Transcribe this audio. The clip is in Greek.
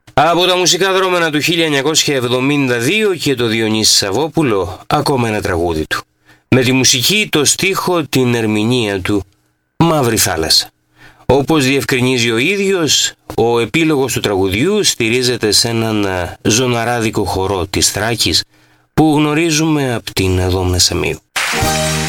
Από τα μουσικά δρόμενα του 1972 και το Διονύση Σαββόπουλο, ακόμα ένα τραγούδι του. Με τη μουσική, το στίχο, την ερμηνεία του, Μαύρη θάλασσα. Όπως διευκρινίζει ο ίδιος, ο επίλογος του τραγουδιού στηρίζεται σε έναν ζωναράδικο χορό της Θράκης που γνωρίζουμε από την Δόμνα Σαμίου.